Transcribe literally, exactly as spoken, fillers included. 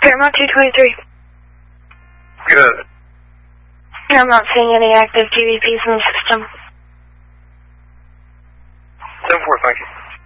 Paramount two twenty-three. Good. I'm not seeing any active G B Ps in the system. seven four, thank you.